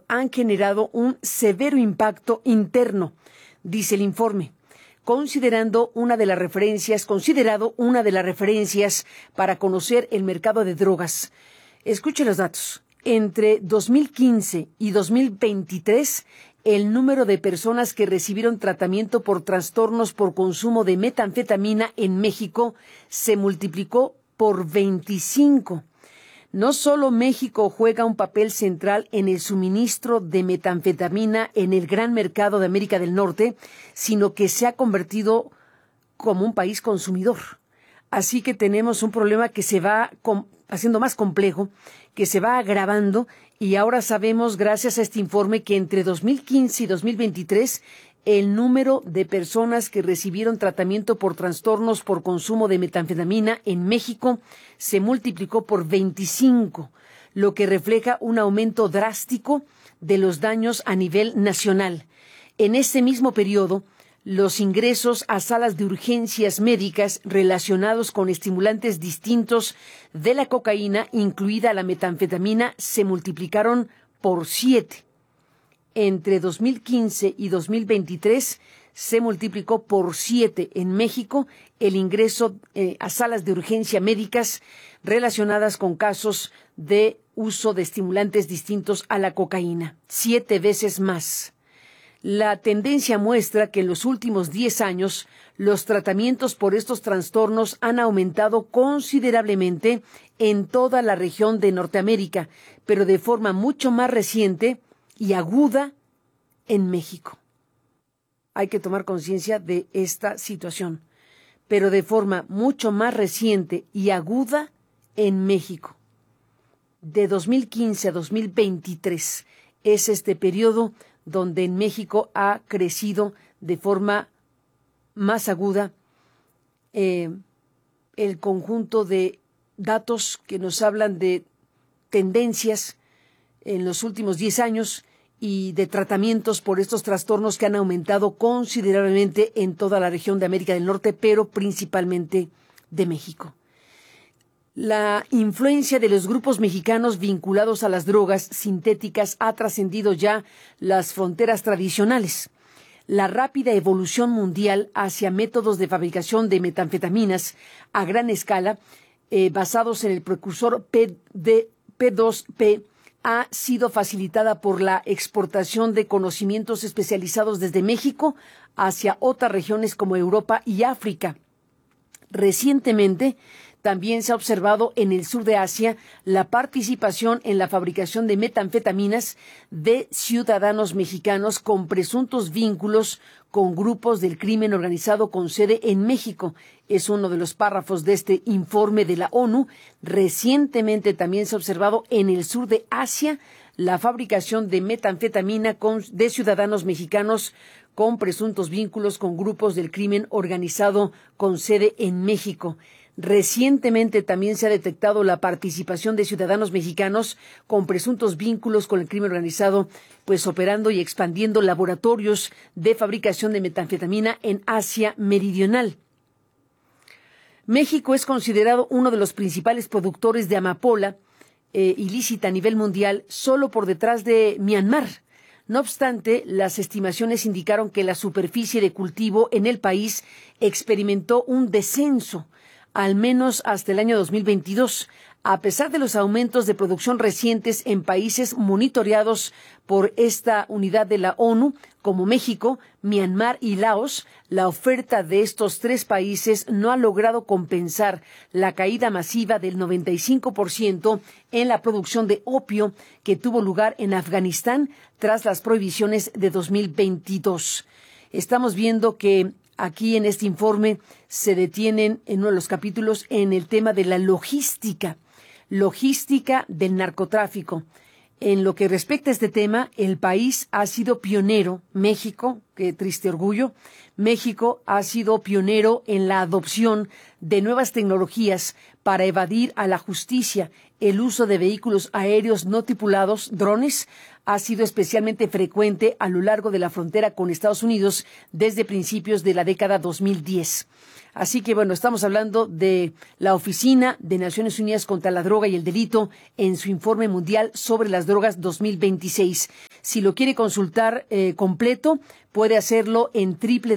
han generado un severo impacto interno, dice el informe, considerado una de las referencias para conocer el mercado de drogas. Escuche los datos. Entre 2015 y 2023, el número de personas que recibieron tratamiento por trastornos por consumo de metanfetamina en México se multiplicó por 25. No solo México juega un papel central en el suministro de metanfetamina en el gran mercado de América del Norte, sino que se ha convertido como un país consumidor. Así que tenemos un problema que se va haciendo más complejo, que se va agravando, y ahora sabemos, gracias a este informe, que entre 2015 y 2023 el número de personas que recibieron tratamiento por trastornos por consumo de metanfetamina en México se multiplicó por 25, lo que refleja un aumento drástico de los daños a nivel nacional. En ese mismo periodo, los ingresos a salas de urgencias médicas relacionados con estimulantes distintos de la cocaína, incluida la metanfetamina, se multiplicaron por 7. Entre 2015 y 2023 se multiplicó por 7 en México el ingreso a salas de urgencia médicas relacionadas con casos de uso de estimulantes distintos a la cocaína. 7 veces más. La tendencia muestra que en los últimos 10 años los tratamientos por estos trastornos han aumentado considerablemente en toda la región de Norteamérica, pero de forma mucho más reciente y aguda en México. Hay que tomar conciencia de esta situación, pero de forma mucho más reciente y aguda en México. De 2015 a 2023 es este periodo donde en México ha crecido de forma más aguda el conjunto de datos que nos hablan de tendencias en los últimos 10 años y de tratamientos por estos trastornos que han aumentado considerablemente en toda la región de América del Norte, pero principalmente de México. La influencia de los grupos mexicanos vinculados a las drogas sintéticas ha trascendido ya las fronteras tradicionales. La rápida evolución mundial hacia métodos de fabricación de metanfetaminas a gran escala, basados en el precursor P2P, ha sido facilitada por la exportación de conocimientos especializados desde México hacia otras regiones como Europa y África. Recientemente, también se ha observado en el sur de Asia la participación en la fabricación de metanfetaminas de ciudadanos mexicanos con presuntos vínculos con grupos del crimen organizado con sede en México. Es uno de los párrafos de este informe de la ONU. Recientemente también se ha observado en el sur de Asia la fabricación de metanfetamina de ciudadanos mexicanos con presuntos vínculos con grupos del crimen organizado con sede en México. Recientemente también se ha detectado la participación de ciudadanos mexicanos con presuntos vínculos con el crimen organizado, pues operando y expandiendo laboratorios de fabricación de metanfetamina en Asia Meridional. México es considerado uno de los principales productores de amapola ilícita a nivel mundial, solo por detrás de Myanmar. No obstante, las estimaciones indicaron que la superficie de cultivo en el país experimentó un descenso, al menos hasta el año 2022, a pesar de los aumentos de producción recientes en países monitoreados por esta unidad de la ONU, como México, Myanmar y Laos. La oferta de estos 3 países no ha logrado compensar la caída masiva del 95% en la producción de opio que tuvo lugar en Afganistán tras las prohibiciones de 2022. Estamos viendo que aquí en este informe se detienen en uno de los capítulos en el tema de la logística del narcotráfico. En lo que respecta a este tema, el país ha sido pionero, México, qué triste orgullo, México ha sido pionero en la adopción de nuevas tecnologías para evadir a la justicia. El uso de vehículos aéreos no tripulados, drones, ha sido especialmente frecuente a lo largo de la frontera con Estados Unidos desde principios de la década 2010. Así que, bueno, estamos hablando de la Oficina de Naciones Unidas contra la Droga y el Delito en su informe mundial sobre las drogas 2026. Si lo quiere consultar completo, puede hacerlo en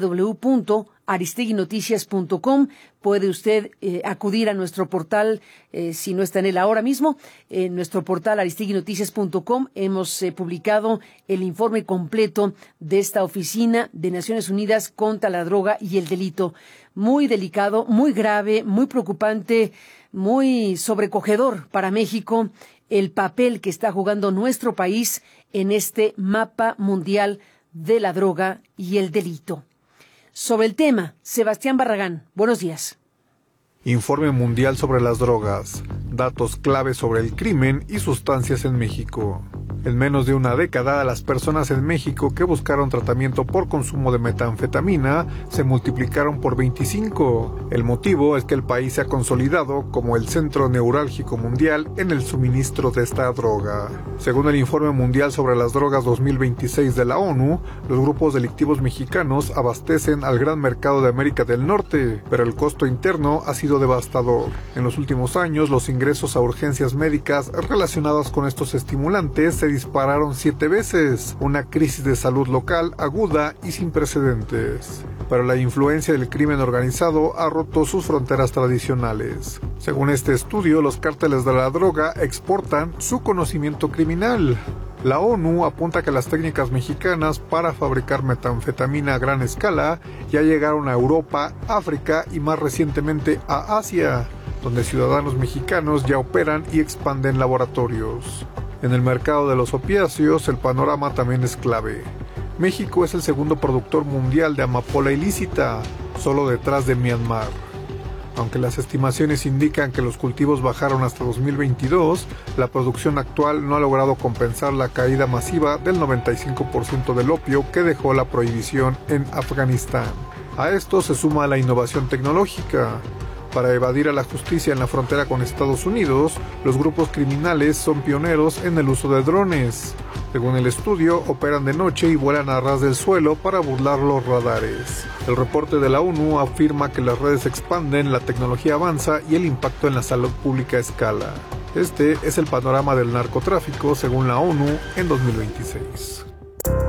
www.aristeguinoticias.com. Puede usted acudir a nuestro portal, si no está en él ahora mismo, en nuestro portal aristeguinoticias.com. Hemos publicado el informe completo de esta Oficina de Naciones Unidas contra la Droga y el Delito. Muy delicado, muy grave, muy preocupante, muy sobrecogedor para México el papel que está jugando nuestro país en este mapa mundial de la droga y el delito. Sobre el tema, Sebastián Barragán, buenos días. Informe Mundial sobre las Drogas. Datos clave sobre el crimen y sustancias en México. En menos de una década, las personas en México que buscaron tratamiento por consumo de metanfetamina se multiplicaron por 25. El motivo es que el país se ha consolidado como el centro neurálgico mundial en el suministro de esta droga. Según el Informe Mundial sobre las Drogas 2026 de la ONU, los grupos delictivos mexicanos abastecen al gran mercado de América del Norte, pero el costo interno ha sido devastador. En los últimos años, los ingresos a urgencias médicas relacionadas con estos estimulantes se dispararon 7 veces, una crisis de salud local aguda y sin precedentes. Pero la influencia del crimen organizado ha roto sus fronteras tradicionales. Según este estudio, los cárteles de la droga exportan su conocimiento criminal. La ONU apunta que las técnicas mexicanas para fabricar metanfetamina a gran escala ya llegaron a Europa, África y más recientemente a Asia, donde ciudadanos mexicanos ya operan y expanden laboratorios. En el mercado de los opiáceos, el panorama también es clave. México es el segundo productor mundial de amapola ilícita, solo detrás de Myanmar. Aunque las estimaciones indican que los cultivos bajaron hasta 2022, la producción actual no ha logrado compensar la caída masiva del 95% del opio que dejó la prohibición en Afganistán. A esto se suma la innovación tecnológica. Para evadir a la justicia en la frontera con Estados Unidos, los grupos criminales son pioneros en el uso de drones. Según el estudio, operan de noche y vuelan a ras del suelo para burlar los radares. El reporte de la ONU afirma que las redes se expanden, la tecnología avanza y el impacto en la salud pública escala. Este es el panorama del narcotráfico según la ONU en 2026.